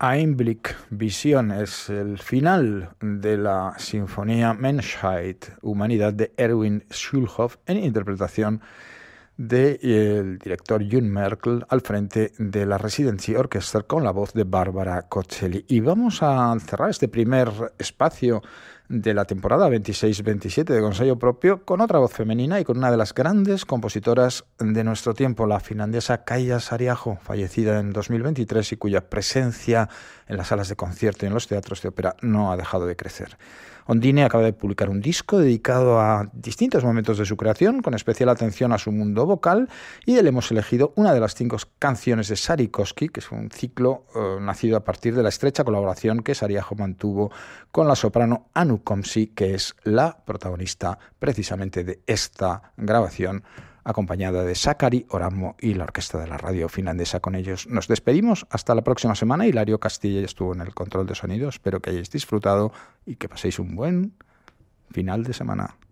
Einblick, Visión, es el final de la Sinfonía Menschheit, Humanidad, de Erwin Schulhoff, en interpretación del director Jun Merkel al frente de la Residency Orchestra con la voz de Barbara Coccelli. Y vamos a cerrar este primer espacio de la temporada 26-27 de Consello Propio con otra voz femenina y con una de las grandes compositoras de nuestro tiempo, la finlandesa Kaija Saariaho, fallecida en 2023 y cuya presencia en las salas de concierto y en los teatros de ópera no ha dejado de crecer. Ondine acaba de publicar un disco dedicado a distintos momentos de su creación, con especial atención a su mundo vocal, y le hemos elegido una de las 5 canciones de Sarikoski, que es un ciclo nacido a partir de la estrecha colaboración que Saariaho mantuvo con la soprano Anu Komsi, que es la protagonista precisamente de esta grabación, acompañada de Sakari Oramo y la orquesta de la radio finlandesa. Con ellos nos despedimos hasta la próxima semana. Hilario Castilla estuvo en el control de sonido. Espero que hayáis disfrutado y que paséis un buen final de semana.